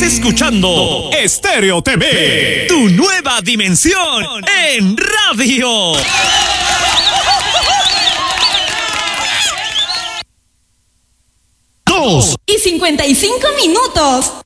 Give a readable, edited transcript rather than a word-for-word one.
escuchando Estéreo TV, tu nueva dimensión en radio. 2:55.